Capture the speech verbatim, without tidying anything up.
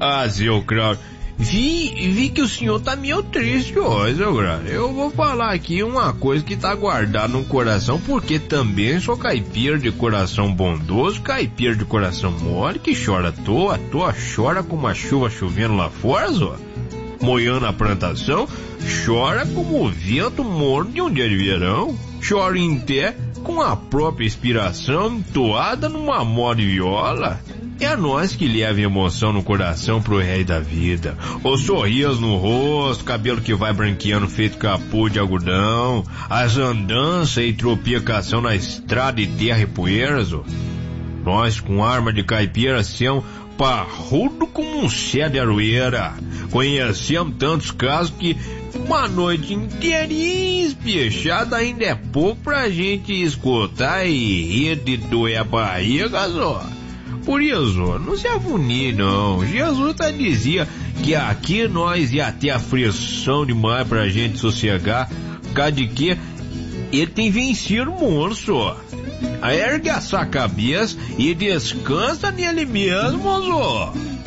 Ah, seu Crânio, vi, vi que o senhor tá meio triste hoje, seu Crânio. Eu vou falar aqui uma coisa que tá guardada no coração, porque também sou caipira de coração bondoso, caipira de coração mole, que chora à toa, à toa chora com uma chuva chovendo lá fora, ó. Moiando a plantação, chora como o vento morno de um dia de verão. Chora em pé com a própria inspiração entoada numa moda de viola. É nós que leva emoção no coração pro rei da vida. O sorriso no rosto, cabelo que vai branqueando feito capô de algodão, as andanças e tropicação na estrada de terra e poeiras. Nós com arma de caipira semos parrudo como um cé de aroeira. Conhecemos tantos casos que uma noite inteirinha espichada ainda é pouco pra gente escutar e rir de doer a barriga, só. Por isso, não se afunie não. Jesus tá dizia que aqui nós ia ter aflição demais pra gente sossegar, por causa de que ele tem vencido o mundo, só. Ergue a sua cabeça e descansa nele mesmo, só.